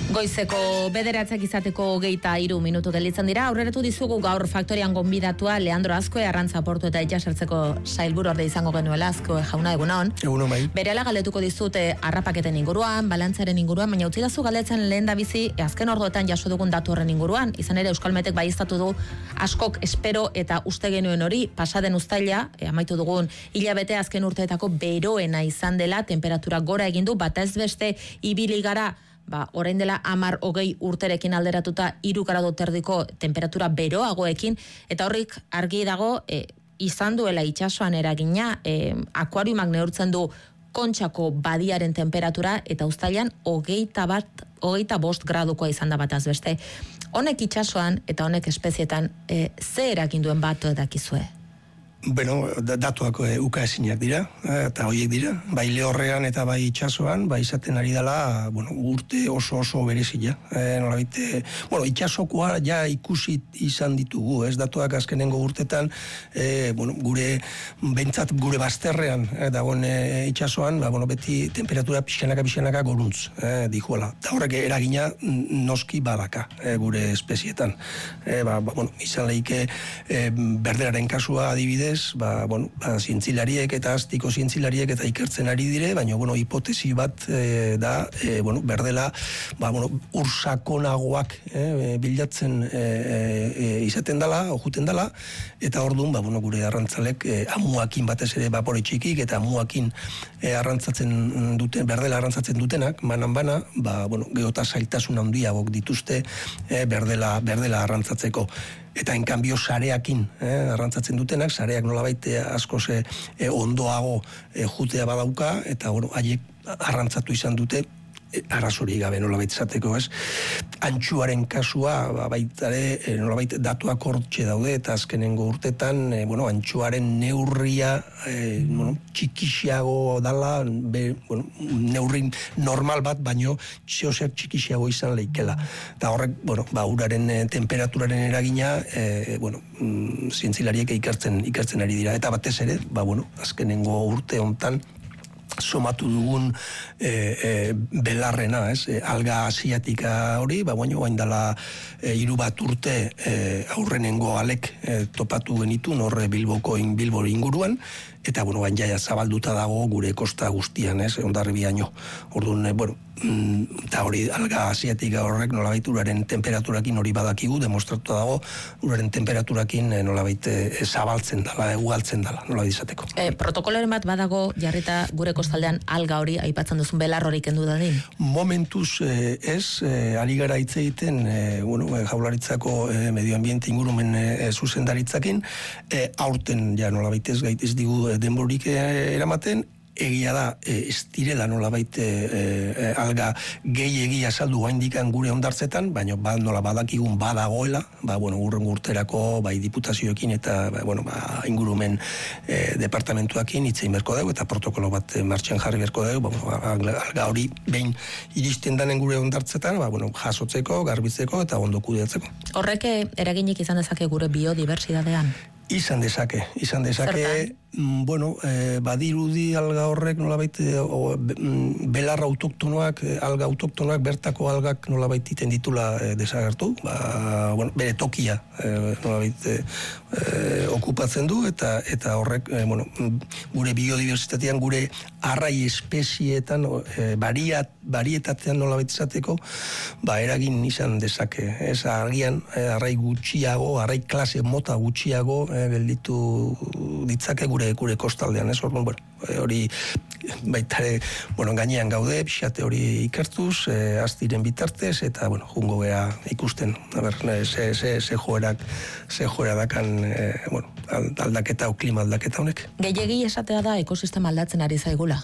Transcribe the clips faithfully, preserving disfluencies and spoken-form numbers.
Goizeko bederatzak izateko hogeita hiru minutu gelditzen dira. Aurreratu dizugu gaur faktorian gonbidatua Leandro Azkue, Arrantza portu eta itsasertzeko sailburu orde izango genuela. Azkue jauna, egunon. Egunon bai. Berehala galdetuko dizute harrapaketen inguruan, balantzaren inguruan, baina utzi dazu galdetzen lehen da bizi azken orduetan jaso dugun datu horren inguruan. Izan ere Euskalmetek baieztatu du askok espero eta uste genuen hori pasaden uztaila, e, amaitu dugun hilabete azken urteetako beroena izan dela, temperatura gora egin du, bata ez beste ibili gara. Ba, orain dela hamar hogei urterekin alderatuta hiru gradu terdiko temperatura beroagoekin, eta horrik argi dago e, izan duela itsasoan eragina, e, akuariumak neurtzen du Kontxako badiaren temperatura, eta uztailan hogeita bat, hogeita bost gradukoa izan da bataz beste. Honek itsasoan eta honek espezietan e, ze eragin duen bat dakizue? Bueno, datuak e, uka ezinak dira, eta horiek dira, bai lehorrean eta bai itsasoan, bai izaten ari dela, bueno, urte oso oso berezia. E, nolabait, e, bueno, itsasokoa ja ikusi izan ditugu, ez datuak azkenengo urtetan, e, bueno, gure, bentsat gure bazterrean, e, dagoen e, itsasoan, ba, bueno, beti temperatura pixkanaka pixkanaka goruntz, e, dijuela. Da horrek eragina noski badaka, e, gure espezietan. E, ba, ba, bueno, izan lehike e, berderaren kasua adibide, ba, bueno, ba, zientzilariek eta astiko zientzilariek eta ikertzen ari dire, baina, bueno, hipotesi bat e, da, e, bueno, berdela, ba, bueno, ursakonagoak e, bilatzen e, e, izaten dela, ojuten dela, eta orduan, ba, bueno, gure arrantzalek e, amuakin batez ere bapore txikik, eta amuakin e, arrantzatzen duten, berdela arrantzatzen dutenak, banan bana, ba, bueno, geota zailtasun handiagok dituzte e, berdela, berdela arrantzatzeko. Eta enkanbio sareakin eh, arrantzatzen dutenak, sareak nolabait askoz eh, ondoago eh, jutea badauka, eta bueno, haiek arrantzatu izan dute eh, arrazori gabe nolabait esateko, ez? Antxuaren kasua, ba, baitare, eh, nolabait datuak hortxe daude, eta azkenengo urtetan, eh, bueno, antxuaren neurria eh, bueno, txikixiago dala, be, bueno, neurrin normal bat, baino txeozer txikixiago izan leikela. Eta horrek, bueno, ba, uraren eh, temperaturaren eragina, eh, bueno, mm, zientzilariek ikertzen, ikertzen ari dira. Eta batez ere, ba, bueno, azkenengo urte hontan, somatu dugun e, e, belarrena, ez? E, alga asiatika hori, ba, baino guain dela e, hiru bat urte e, aurrenengo alek e, topatu genitun horre Bilboko in, Bilbo inguruan, eta, bueno, bain jaia zabalduta dago gure kosta guztian, ez? Ondarribiaino. Orduan, e, bueno, eta hori alga asiatika horrek nolabait uraren temperaturakin hori badakigu, demostratu dago uraren temperaturakin nolabait e, zabaltzen dela, ugaltzen dela, nolabait izateko. E, protokoloren bat badago jarrita gure kostaldean alga hori aipatzen duzun belar hori kendu dadin? Momentuz e, ez, e, ari gara hitz egiten e, bueno, Jaurlaritzako e, medioambiente ingurumen e, zuzendaritzakin, e, aurten ja nolabait ez gaitez digu e, denborik e, eramaten, egia da, e, ez direla nolabait e, e, alga gehiegi azaldu gaindikan gure ondartzetan, baina ba, nola badakigun badagoela, ba, bueno, urren urterako bai diputazioekin eta ba, bueno, ba, ingurumen e, departamentuakin hitzein berko dugu, eta protokolo bat e, martxan jarri berko dugu, ba, alga hori behin iristen danen gure ondartzetan, ba, bueno, jasotzeko, garbitzeko eta ondo kudeatzeko. Horrek eraginik izan dezake gure biodibertsitatean? Izan dezake, izan dezake, mm, bueno, eh, badirudi alga horrek nolabait eh, o, belarra autoktonoak, eh, alga autoktonoak, bertako algak nolabait iten ditula eh, desagertu, ba, bueno, bere tokia eh, nolabait eh, eh, okupatzen du, eta eta horrek, eh, bueno, gure biodiversitatean, gure arrai espezietan, eh, bariat, barietatean nolabait izateko, ba, eragin izan dezake. Ez argian, eh, arrai gutxiago, arrai klase mota gutxiago, eh, gelditu ditzake gure gure kostaldean, ez? Orduan, bueno, hori baitare, bueno, gainean gaude, pixate hori ikertuz, e, astiren bitartez, eta, bueno, jungo gea ikusten, a ber, ze, ze, ze joerak, ze joera dakan, e, bueno, aldaketa o klima aldaketa honek. Gehiegi esatea da ekosistema aldatzen ari zaigula?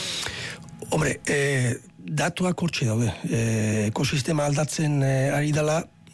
Hombre, e, datuak hortxe daude. E, ekosistema aldatzen e, ari dela,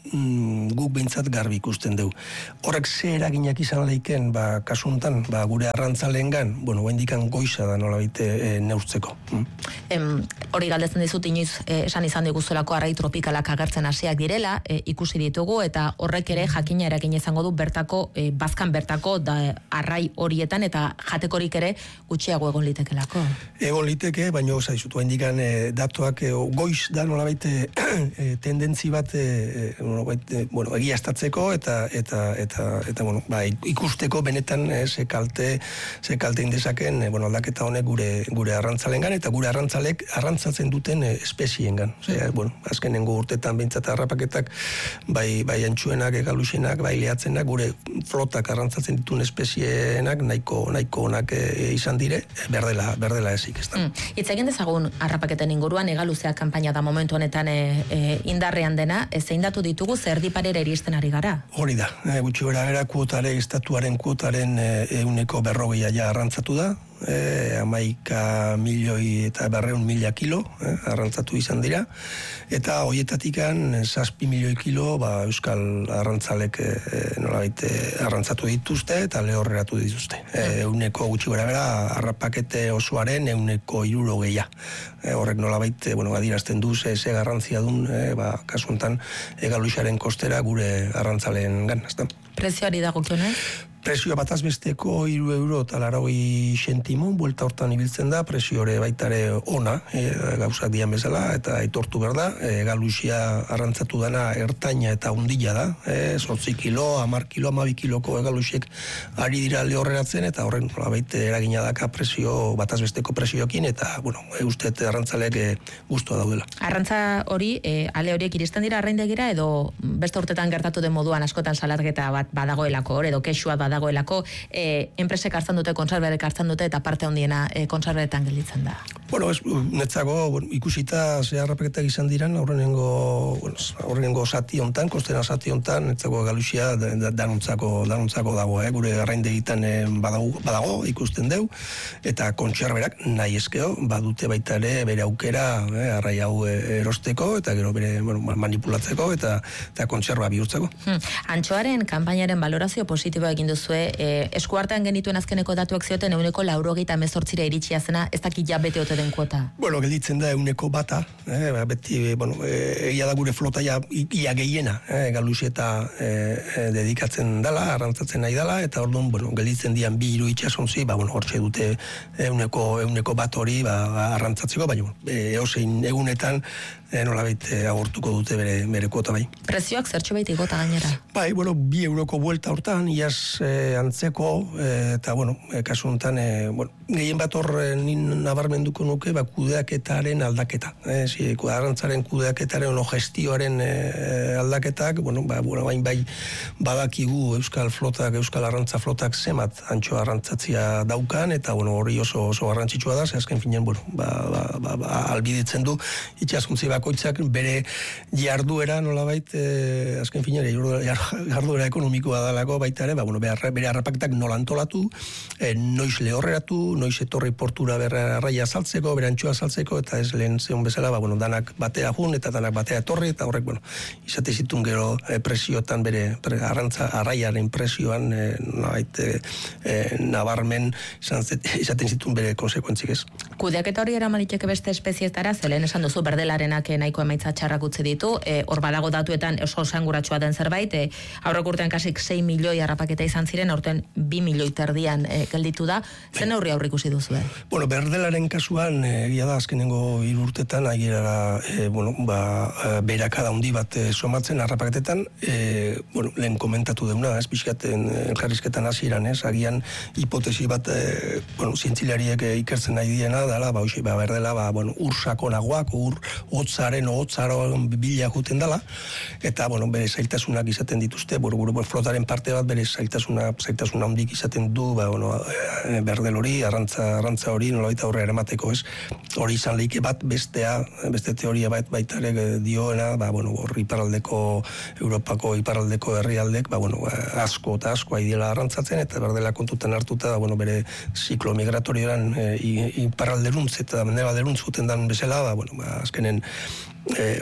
mm, guk behintzat garbi ikusten dugu. Horrek ze eraginak izan leiken, ba, kasuntan, ba, gure arrantzaleengan, bueno, bendikan goiza da nolabait e, neurtzeko. Mm. Em, hori galdetzen dizut inoiz eh, esan izan diguzulako arrai tropikalak agertzen hasiak direla, eh, ikusi ditugu, eta horrek ere jakina eragin izango du bertako, eh, bazkan bertako da arrai horietan, eta jatekorik ere gutxiago egon litekelako. Egon liteke, baina oza dizutu, indikan e, datuak e, goiz da nolabait e, e, tendentzi bat e, nolabait, e, bueno, egiaztatzeko eta eta eta eta bueno, ba, ikusteko benetan e, ze kalte ze kalte indezaken e, bueno, aldaketa honek gure gure arrantzalengan eta gure arrantzalek arrantzatzen duten e, espeziengan. Osea, bueno, azkenengo urtetan behintzat harrapaketak bai bai antxuenak, egaluxenak, bai lehatzenak, gure flotak arrantzatzen dituen espezieenak nahiko nahiko onak e, izan dire, berdela berdela ezik, ezta. Mm. Hitz egin dezagun harrapaketen inguruan egaluzea kanpaina da momentu honetan e, e, indarrean dena, e, zein datu ditugu zer diparera iristen ari gara? Hori da, e, gutxi bera era kuotare, estatuaren kuotaren ehuneko berrogeia ja arrantzatu da, e, amaika milioi eta berreun mila kilo e, arrantzatu izan dira, eta hoietatikan zazpi milioi kilo ba, euskal arrantzalek e, nolabait arrantzatu dituzte eta lehorreratu dituzte. E, ehuneko gutxi bera bera harrapakete osoaren ehuneko hirurogeia. E, horrek nolabait, e, bueno, adirazten du ze, ze garrantzia dun, e, ba, kasu honetan egaluxaren kostera gure arrantzaleen gan, ezta? Prezioari dagokionez? Prezioa bataz besteko hiru euro eta laurogei sentimo, buelta hortan ibiltzen da, preziore baitare ona, e, gauzak dian bezala, eta aitortu behar da, e, galuxia arrantzatu dana ertaina eta undila da, e, zortzi kilo, hamar kilo, hamabi kiloko egaluxiek ari dira lehorreratzen, eta horren baita eragina daka prezio, bataz besteko prezioekin, eta, bueno, e, usteet arrantzaleek e, guztua daudela. Arrantza hori, e, ale horiek iristen dira arraindegira, edo beste urtetan gertatu den moduan askotan salargeta bat badagoelako, edo kexua badagoelako, e, enpresek hartzen dute, konserberek hartzen dute, eta parte handiena e, konserberetan gelditzen da. Bueno, ez, netzago, bueno, ikusita ze harrapaketak izan diran, aurrenengo, bueno, aurrenengo sati hontan, kostena sati hontan, netzago galuxia danuntzako, danuntzako dago, eh? Gure arraindegitan eh, badago, badago, ikusten deu, eta kontserberak nahi eskeo, badute baita ere bere aukera, eh, arrai hau eh, erosteko, eta gero bere bueno, manipulatzeko, eta, eta kontserba bihurtzeko. Hmm. Antxoaren kanpainaren valorazio positiboa egin duzue, eh, eskuartean genituen azkeneko datuak zioten euneko laurogeita hemezortzira iritsia zena, ez dakit ja bete ote den kuota. Bueno, gelditzen da euneko bata, eh, beti, bueno, egia da gure flota ja ia gehiena, eh, galuxeta eh, dedikatzen dala, arrantzatzen nahi dala, eta orduan, bueno, gelditzen dian bi hiru itxasontzi, ba, bueno, hortxe dute euneko, euneko bat hori, ba, arrantzatzeko, baina, bueno, eosein egunetan, e, nolabait e, agortuko dute bere, bere kuota bai. Prezioak zertxo baita igota gainera? Bai, bueno, bi euroko buelta hortan, iaz e, antzeko, e, eta, bueno, e, kasu honetan, e, bueno, gehien bat hor e, nin nabarmenduko nuke, ba, kudeaketaren aldaketa. E, zi, arrantzaren kudeaketaren o gestioaren e, aldaketak, bueno, ba, bueno, bain bai badakigu Euskal Flotak, Euskal Arrantza Flotak zemat antxo arrantzatzia daukan, eta, bueno, hori oso, oso garrantzitsua da, ze azken finean, bueno, ba, ba, ba, ba, albidetzen du, itxaskuntzi bakoitzak bere jarduera nolabait, e, azken finean, jarduera ekonomikoa dalako baita ere, ba, bueno, bere harrapaketak nola antolatu, e, noiz lehorreratu, noiz etorri portura bere arraia saltzeko, bere antxoa saltzeko, eta ez lehen zeun bezala, ba, bueno, danak batea jun, eta danak batea etorri, eta horrek, bueno, izate zitun gero e, presiotan bere, bere arrantza arraiaren presioan, e, nolabait, e, e, nabarmen izaten zitun bere konsekuentzik ez. Kudeaketa hori eramaliteke beste espezietara, zelen esan duzu berdelarenak nahiko emaitza txarrak utzi ditu, e, hor badago datuetan oso esanguratsua den zerbait, e, aurrek urtean kasik sei milioi harrapaketa izan ziren, aurten bi milioi terdian e, gelditu da, zen aurri aurrik ikusi duzu, eh? Bueno, berdelaren kasuan, egia da, azkenengo hiru urtetan, agirara, e, bueno, ba, berakada handi bat e, somatzen harrapaketetan, e, bueno, lehen komentatu deuna, ez, pixkaten elkarrizketan hasieran, ez, agian hipotesi bat, e, bueno, zientzilariek e, ikertzen nahi diena, dala, ba, hoxe, ba, berdela, ba, bueno, ur sakonagoak, ur hotzaren, hotzaroan bila juten dela, eta, bueno, bere zailtasunak izaten dituzte, bueno, gure flotaren parte bat, bere zailtasuna, zailtasuna handik izaten du, ba, bueno, e, berdel hori, arrantza, arrantza hori, nolabait aurrera eramateko, ez, hori izan leike bat, bestea, beste teoria bat baitare dioena, ba, bueno, hor iparaldeko, Europako iparaldeko herrialdek, ba, bueno, asko eta asko aidiela arrantzatzen, eta berdela kontutan hartuta, ba, bueno, bere ziklo migratorioan e, iparalderuntz eta mendebalderuntz zuten dan bezala, ba, bueno, ba, azkenen, e, bueno,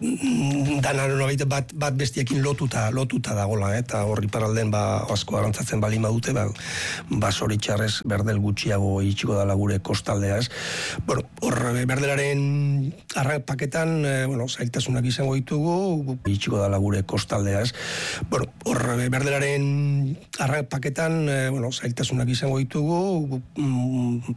dana nolabait bat, bat bestiekin lotuta, lotuta dagola, eta hor iparralden ba, asko arantzatzen bali badute, ba, ba zoritxarrez berdel gutxiago itxiko dala gure kostaldea, ez? Bueno, hor berdelaren harrapaketan, e, bueno, zailtasunak izango ditugu, itxiko dala gure kostaldea, ez? Bueno, hor berdelaren harrapaketan, e, bueno, zailtasunak izango ditugu,